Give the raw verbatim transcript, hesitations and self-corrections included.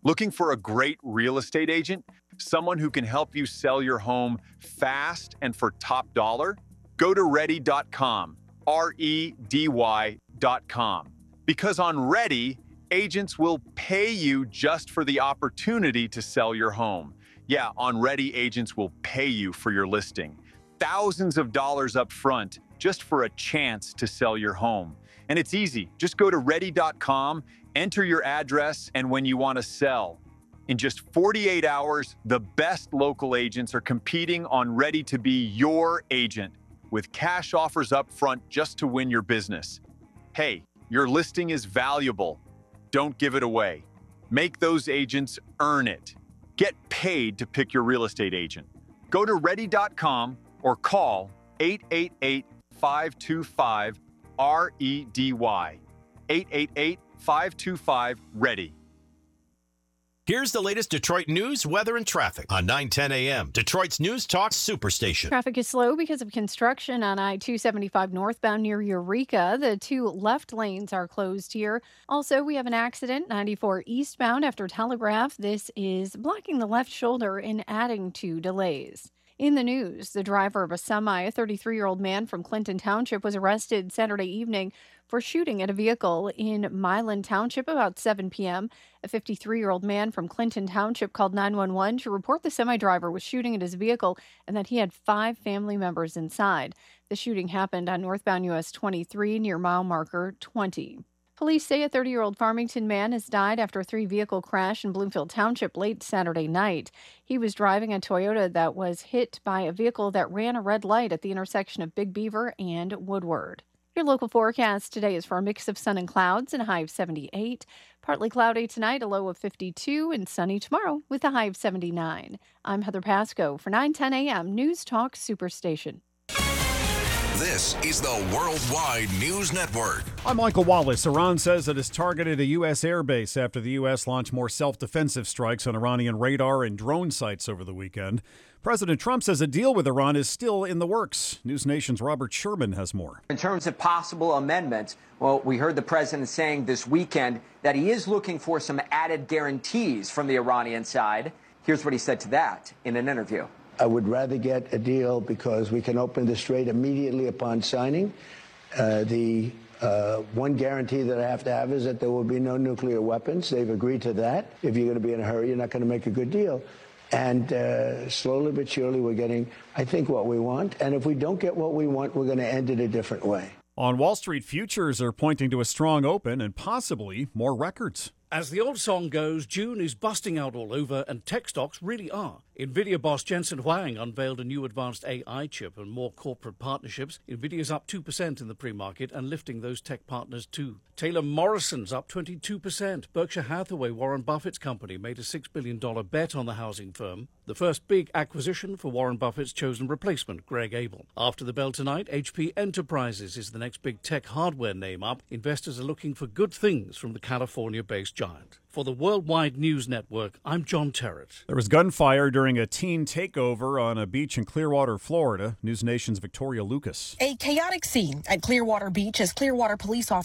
Looking for a great real estate agent? Someone who can help you sell your home fast and for top dollar? Go to ready dot com, R E D Y dot com. Because on Ready, agents will pay you just for the opportunity to sell your home. Yeah, on Ready, agents will pay you for your listing. Thousands of dollars up front just for a chance to sell your home. And it's easy. Just go to ready dot com, enter your address, and when you want to sell. In just forty-eight hours, the best local agents are competing on Ready to be your agent with cash offers up front just to win your business. Hey, your listing is valuable. Don't give it away. Make those agents earn it. Get paid to pick your real estate agent. Go to ready dot com or call eight eight eight, five two five, R E D Y. eight eight eight, five two five, READY. Here's the latest Detroit news, weather, and traffic on nine ten a.m. Detroit's News Talk Superstation. Traffic is slow because of construction on I two seventy-five northbound near Eureka. The two left lanes are closed here. Also, we have an accident, ninety-four eastbound after Telegraph. This is blocking the left shoulder and adding to delays. In the news, the driver of a semi, a thirty-three-year-old man from Clinton Township, was arrested Saturday evening for shooting at a vehicle in Milan Township about seven p.m. A fifty-three-year-old man from Clinton Township called nine one one to report the semi-driver was shooting at his vehicle and that he had five family members inside. The shooting happened on northbound U S twenty-three near mile marker twenty. Police say a thirty-year-old Farmington man has died after a three-vehicle crash in Bloomfield Township late Saturday night. He was driving a Toyota that was hit by a vehicle that ran a red light at the intersection of Big Beaver and Woodward. Your local forecast today is for a mix of sun and clouds and a high of seventy-eight. Partly cloudy tonight, a low of fifty-two, and sunny tomorrow with a high of seventy-nine. I'm Heather Pasco for nine ten a.m. News Talk Superstation. This is the Worldwide News Network. I'm Michael Wallace. Iran says it has targeted a U S airbase after the U S launched more self-defensive strikes on Iranian radar and drone sites over the weekend. President Trump says a deal with Iran is still in the works. News Nation's Robert Sherman has more. In terms of possible amendments, well, we heard the president saying this weekend that he is looking for some added guarantees from the Iranian side. Here's what he said to that in an interview. I would rather get a deal because we can open the strait immediately upon signing. Uh, the uh, one guarantee that I have to have is that there will be no nuclear weapons. They've agreed to that. If you're going to be in a hurry, you're not going to make a good deal. And uh, slowly but surely, we're getting, I think, what we want. And if we don't get what we want, we're going to end it a different way. On Wall Street, futures are pointing to a strong open and possibly more records. As the old song goes, June is busting out all over, and tech stocks really are. NVIDIA boss Jensen Huang unveiled a new advanced A I chip and more corporate partnerships. NVIDIA's up two percent in the pre-market and lifting those tech partners too. Taylor Morrison's up twenty-two percent. Berkshire Hathaway, Warren Buffett's company, made a six billion dollars bet on the housing firm. The first big acquisition for Warren Buffett's chosen replacement, Greg Abel. After the bell tonight, H P Enterprises is the next big tech hardware name up. Investors are looking for good things from the California-based giant. For the Worldwide News Network, I'm John Terrett. There was gunfire during a teen takeover on a beach in Clearwater, Florida. News Nation's Victoria Lucas. A chaotic scene at Clearwater Beach as Clearwater police officers